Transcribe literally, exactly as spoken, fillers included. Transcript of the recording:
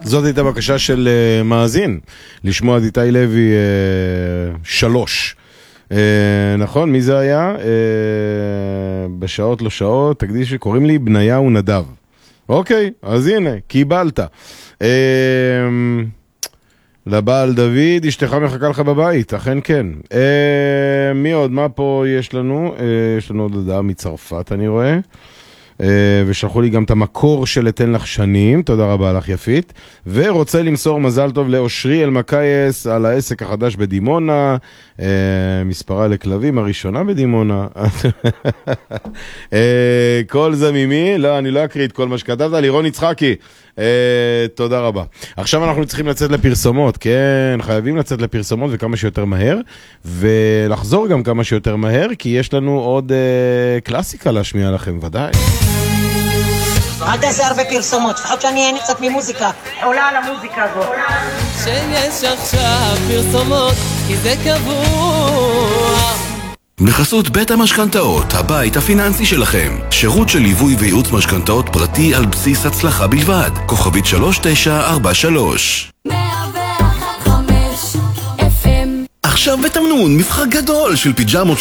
זאת הייתה בקשה של uh, מאזין, לשמוע את איתי לוי uh, שלוש. Uh, נכון, מי זה היה? Uh, בשעות לא שעות, תקדיש שקוראים לי בניהו נדב. אוקיי, אז הנה, קיבלת. Uh, לבעל דוד, אשתך מחכה לך בבית, אכן כן. Uh, מי עוד? מה פה יש לנו? Uh, יש לנו עוד הודעה מצרפת, אני רואה. Uh, ושלחו לי גם את המקור של אתן לך שנים, תודה רבה לך יפית, ורוצה למסור מזל טוב לאושרי אלמקייס על העסק החדש בדימונה, uh, מספרה לכלבים הראשונה בדימונה. uh, כל זה ממי? לא, אני לא אקריא את כל מה שכתבת, לירון יצחקי, uh, תודה רבה. עכשיו אנחנו צריכים לצאת לפרסומות, כן, חייבים לצאת לפרסומות וכמה שיותר מהר, ולחזור גם כמה שיותר מהר, כי יש לנו עוד uh, קלאסיקה להשמיע לכם, ודאי. אל תעשה הרבה פרסומות, לפחות שאני אהנה קצת ממוזיקה. עולה על המוזיקה הזאת. שיש עכשיו פרסומות, כי זה קבוע. בחסות בית המשכנתאות, הבית הפיננסי שלכם. שירות של ליווי וייעוץ משכנתאות פרטי על בסיס הצלחה בלבד. כוכבית שלוש תשע ארבע שלוש. עכשיו בתמנון, מבחר גדול של פיג'מות